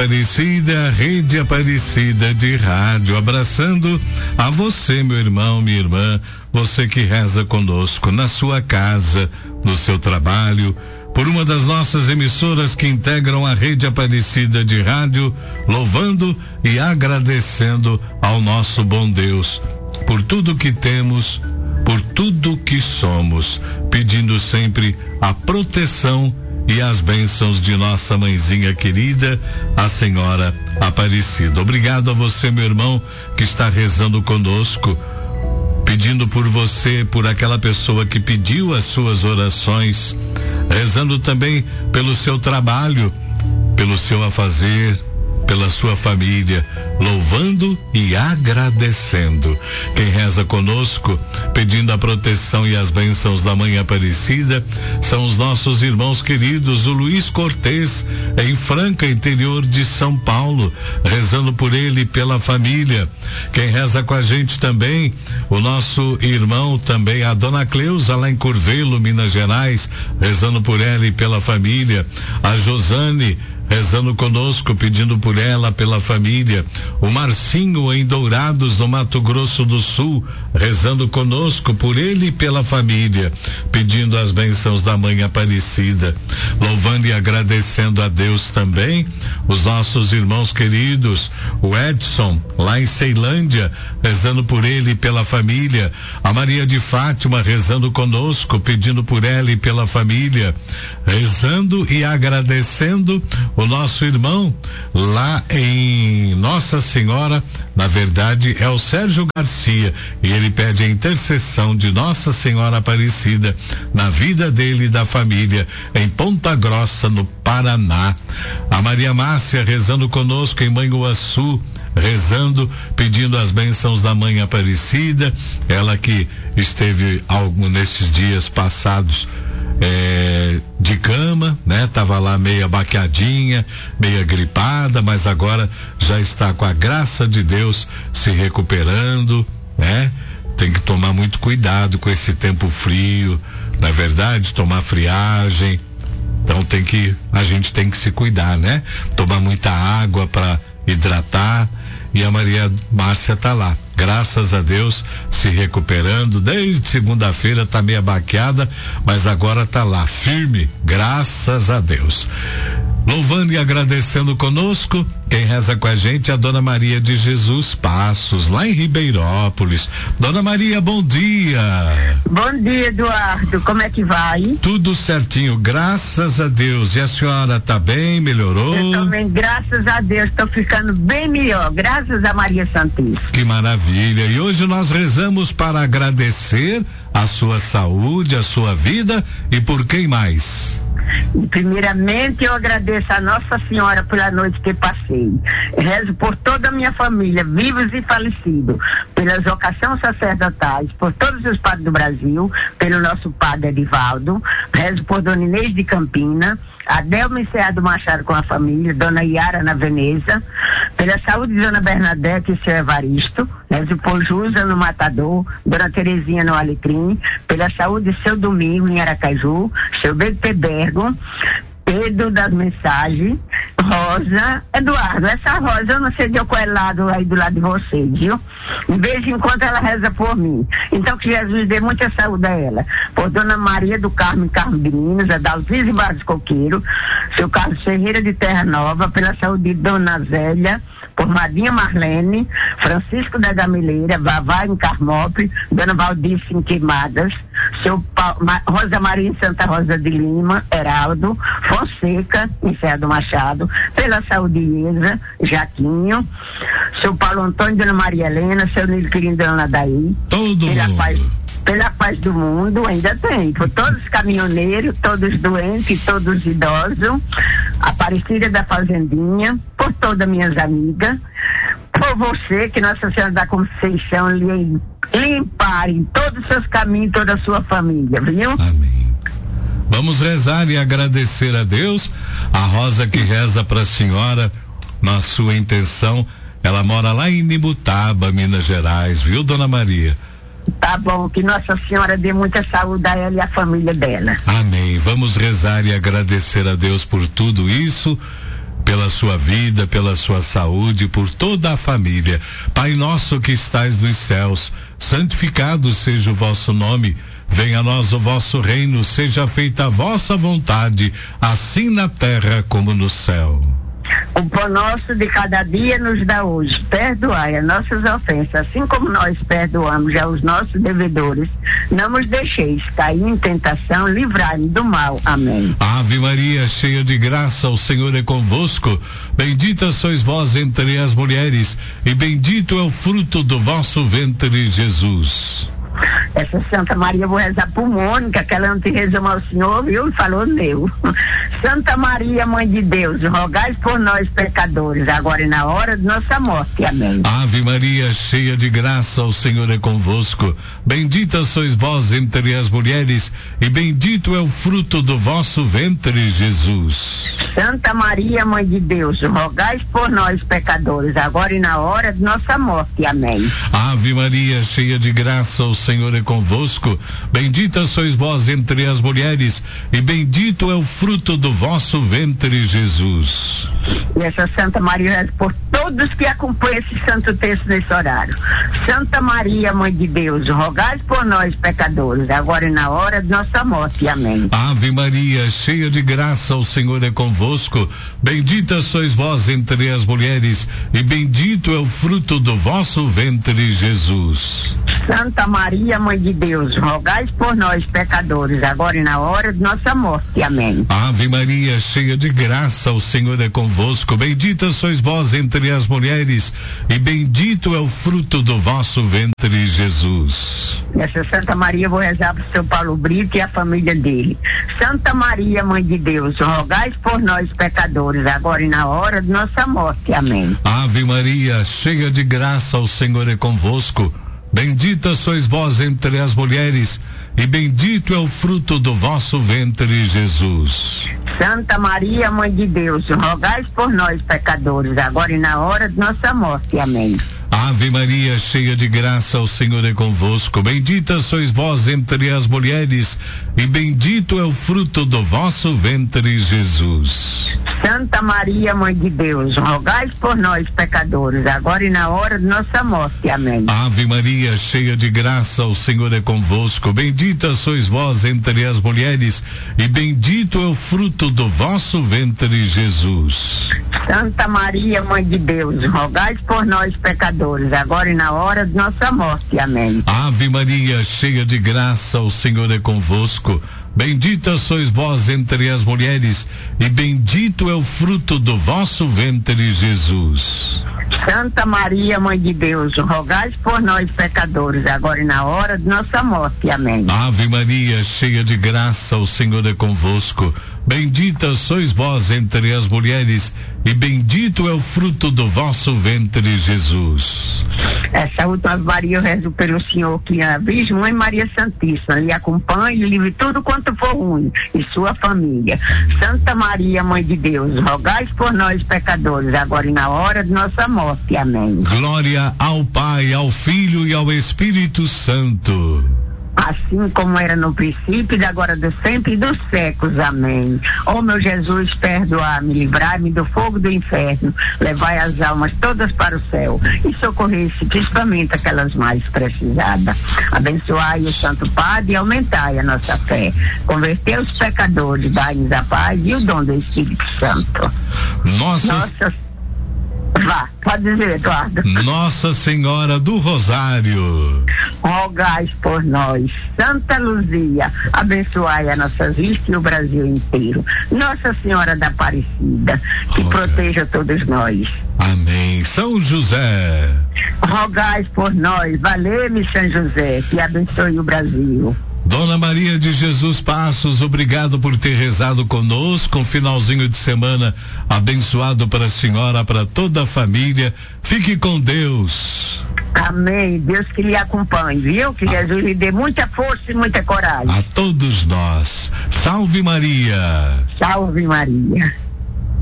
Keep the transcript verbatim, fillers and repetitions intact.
Aparecida, Rede Aparecida de Rádio, abraçando a você, meu irmão, minha irmã, você que reza conosco na sua casa, no seu trabalho, por uma das nossas emissoras que integram a Rede Aparecida de Rádio, louvando e agradecendo ao nosso bom Deus por tudo que temos, por tudo que somos, pedindo sempre a proteção e as bênçãos de nossa mãezinha querida, a Senhora Aparecida. Obrigado a você, meu irmão, que está rezando conosco, pedindo por você, por aquela pessoa que pediu as suas orações, rezando também pelo seu trabalho, pelo seu afazer, pela sua família, louvando e agradecendo. Quem reza conosco, pedindo a proteção e as bênçãos da Mãe Aparecida, são os nossos irmãos queridos, o Luiz Cortês, em Franca, interior de São Paulo, rezando por ele e pela família. Quem reza com a gente também, o nosso irmão também, a Dona Cleusa, lá em Curvelo, Minas Gerais, rezando por ela e pela família. A Josane, rezando conosco, pedindo por ela, pela família. O Marcinho, em Dourados, no Mato Grosso do Sul, rezando conosco por ele e pela família, pedindo as bênçãos da Mãe Aparecida, louvando e agradecendo a Deus também. Os nossos irmãos queridos, o Edson, lá em Ceilândia, rezando por ele e pela família. A Maria de Fátima, rezando conosco, pedindo por ela e pela família, rezando e agradecendo o nosso irmão lá em Nossa Senhora, na verdade é o Sérgio Garcia, e ele pede a intercessão de Nossa Senhora Aparecida na vida dele e da família em Ponta Grossa, no Paraná. A Maria Márcia, rezando conosco em Manhuaçu, rezando, pedindo as bênçãos da Mãe Aparecida, ela que esteve algo nesses dias passados É, de cama, né? Tava lá meia baqueadinha, meia gripada, mas agora já está com a graça de Deus se recuperando, né? Tem que tomar muito cuidado com esse tempo frio, não é verdade? Tomar friagem. Então tem que, a gente tem que se cuidar, né? Tomar muita água para hidratar. E a Maria Márcia tá lá, graças a Deus, se recuperando. Desde segunda-feira tá meio baqueada, mas agora tá lá, firme, graças a Deus. Louvando e agradecendo conosco, quem reza com a gente é a Dona Maria de Jesus Passos, lá em Ribeirópolis. Dona Maria, bom dia. Bom dia, Eduardo, como é que vai? Tudo certinho, graças a Deus. E a senhora tá bem, melhorou? Eu também, graças a Deus, tô ficando bem melhor, graças a Maria Santíssima. Que maravilha. E hoje nós rezamos para agradecer a sua saúde, a sua vida, e por quem mais? Primeiramente, eu agradeço a Nossa Senhora pela noite que passei. Rezo por toda a minha família, vivos e falecidos, pelas vocações sacerdotais, por todos os padres do Brasil, pelo nosso padre Edivaldo. Rezo por Dona Inês de Campina, Adelma e Serra do Machado com a família, Dona Iara na Veneza, pela saúde de Dona Bernadette e seu Evaristo. Rezo por Jusa no Matador, Dona Terezinha no Alecrim, pela saúde de seu Domingo em Aracaju, seu Betebergo, Pedro das Mensagens, Rosa, Eduardo, essa Rosa, eu não sei de qual é lado aí do lado de vocês, viu? De vez em quando ela reza por mim. Então que Jesus dê muita saúde a ela. Por Dona Maria do Carmo Carmo de Minas, a Dalvise Barros Coqueiro, seu Carlos Ferreira de Terra Nova, pela saúde de Dona Zélia, por Madinha Marlene, Francisco da Gamileira, Vavá em Carmópolis, Dona Valdice em Queimadas, seu pa, Ma, Rosa Maria em Santa Rosa de Lima, Heraldo, Fonseca em Serra do Machado, pela saúde de Isa, Jaquinho, seu Paulo Antônio, Dona Maria Helena, seu Nilo Querido, Dona Daí, todo pela mundo. paz, pela paz do mundo, ainda tem, por todos os caminhoneiros, todos os doentes, todos os idosos, Aparecida da Fazendinha, por todas minhas amigas, por você, que Nossa Senhora da Conceição lhe limpar em todos os seus caminhos, toda a sua família, viu? Amém. Vamos rezar e agradecer a Deus. A Rosa que reza para a senhora, na sua intenção, ela mora lá em Nimutaba, Minas Gerais, viu, Dona Maria? Tá bom, que Nossa Senhora dê muita saúde a ela e a família dela. Amém. Vamos rezar e agradecer a Deus por tudo isso, pela sua vida, pela sua saúde, por toda a família. Pai nosso que estais nos céus, santificado seja o vosso nome. Venha a nós o vosso reino, seja feita a vossa vontade, assim na terra como no céu. O pão nosso de cada dia nos dá hoje. Perdoai as nossas ofensas, assim como nós perdoamos aos nossos devedores. Não nos deixeis cair em tentação, livrai-nos do mal. Amém. Ave Maria, cheia de graça, o Senhor é convosco. Bendita sois vós entre as mulheres, e bendito é o fruto do vosso ventre, Jesus. Essa Santa Maria eu vou rezar por Mônica, que ela não te rezou ao Senhor, viu? E falou meu. Santa Maria, Mãe de Deus, rogai por nós pecadores, agora e na hora de nossa morte. Amém. Ave Maria, cheia de graça, o Senhor é convosco. Bendita sois vós entre as mulheres, e bendito é o fruto do vosso ventre, Jesus. Santa Maria, Mãe de Deus, rogai por nós pecadores, agora e na hora de nossa morte. Amém. Ave Maria, cheia de graça, o Senhor é convosco. Bendita sois vós entre as mulheres, e bendito é o fruto do vosso ventre, Jesus. E essa Santa Maria reza por todos que acompanham esse santo texto nesse horário. Santa Maria, Mãe de Deus, rogai por nós pecadores, agora e na hora de nossa morte. Amém. Ave Maria, cheia de graça, o Senhor é convosco. Bendita sois vós entre as mulheres, e bendito é o fruto do vosso ventre, Jesus. Santa Maria, Mãe de Deus, rogai por nós pecadores, agora e na hora de nossa morte. Amém. Ave Maria, cheia de graça, o Senhor é convosco. Bendita sois vós entre as mulheres, e bendito é o fruto do vosso ventre, Jesus. Essa Santa Maria eu vou rezar para o seu Paulo Brito e a família dele. Santa Maria, Mãe de Deus, rogai por nós pecadores, agora e na hora de nossa morte. Amém. Ave Maria, cheia de graça, o Senhor é convosco. Bendita sois vós entre as mulheres, e bendito é o fruto do vosso ventre, Jesus. Santa Maria, Mãe de Deus, rogai por nós pecadores, agora e na hora de nossa morte. Amém. Ave Maria, cheia de graça, o Senhor é convosco. Bendita sois vós entre as mulheres, e bendito é o fruto do vosso ventre, Jesus. Santa Maria, Mãe de Deus, rogai por nós pecadores, agora e na hora de nossa morte. Amém. Ave Maria, cheia de graça, o Senhor é convosco. Bendita sois vós entre as mulheres, e bendito é o fruto do vosso ventre, Jesus. Santa Maria, Mãe de Deus, rogai por nós pecadores, agora e na hora de nossa morte. Amém. Ave Maria, cheia de graça, o Senhor é convosco. Bendita sois vós entre as mulheres, e bendito é o fruto do vosso ventre, Jesus. Santa Maria, Mãe de Deus, rogai por nós pecadores, agora e na hora de nossa morte. Amém. Ave Maria, cheia de graça, o Senhor é convosco. Bendita sois vós entre as mulheres, e bendito é o fruto do vosso ventre, Jesus. Essa última Maria eu rezo pelo Senhor, que a Virgem Mãe Maria Santíssima lhe acompanhe e livre tudo quanto for ruim, e sua família. Santa Maria, Mãe de Deus, rogai por nós pecadores, agora e na hora de nossa morte. Amém. Glória ao Pai, ao Filho e ao Espírito Santo. Assim como era no princípio, e agora do sempre e dos séculos. Amém. Ó meu Jesus, perdoai-me, livrai-me do fogo do inferno, levai as almas todas para o céu e socorrei-se principalmente aquelas mais precisadas. Abençoai o Santo Padre e aumentai a nossa fé. Convertei os pecadores, dai-nos a paz e o dom do Espírito Santo. Nossa... Nossa... Vá, pode dizer, Eduardo. Nossa Senhora do Rosário, rogai por nós. Santa Luzia, abençoai a nossa vista e o Brasil inteiro. Nossa Senhora da Aparecida, que rogai. Proteja todos nós. Amém. São José, rogai por nós. Valeu-me, São José, que abençoe o Brasil. Dona Maria de Jesus Passos, obrigado por ter rezado conosco. Um finalzinho de semana abençoado para a senhora, para toda a família. Fique com Deus. Amém. Deus que lhe acompanhe, viu? Que Jesus lhe dê muita força e muita coragem. A todos nós. Salve Maria. Salve Maria.